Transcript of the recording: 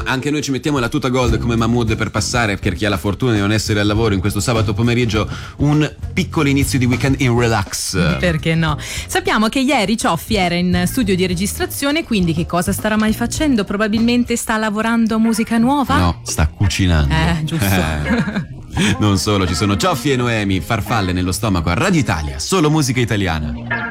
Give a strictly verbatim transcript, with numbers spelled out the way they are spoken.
ma anche noi ci mettiamo la tuta gold come Mahmood per passare, per chi ha la fortuna di non essere al lavoro in questo sabato pomeriggio, un piccolo inizio di weekend in relax. Perché no? Sappiamo che ieri Cioffi era in studio di registrazione, quindi che cosa starà mai facendo? Probabilmente sta lavorando a musica nuova? No, sta cucinando. Eh, giusto. Eh. Non solo, ci sono Cioffi e Noemi, farfalle nello stomaco a Radio Italia, solo musica italiana.